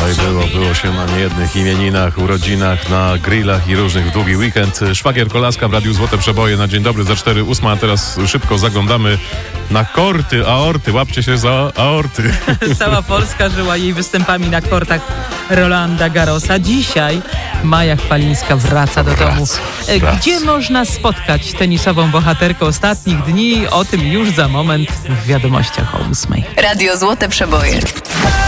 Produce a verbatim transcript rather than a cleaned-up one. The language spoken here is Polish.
Wczoraj było, było się na niejednych imieninach, urodzinach, na grillach i różnych długi weekend. Szwagier Kolaska w Radiu Złote Przeboje na dzień dobry za cztery ósma, a teraz szybko zaglądamy na korty, aorty. Łapcie się za aorty. Cała Polska żyła jej występami na kortach Rolanda Garrosa. Dzisiaj Maja Chwalińska wraca do domu, wraca. gdzie można spotkać tenisową bohaterkę ostatnich dni. O tym już za moment w wiadomościach o ósmej. Radio Złote Przeboje.